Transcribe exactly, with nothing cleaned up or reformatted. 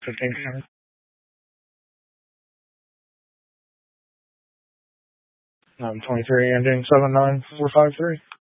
fifteen percent. Um, twenty-three ending seven nine four five three.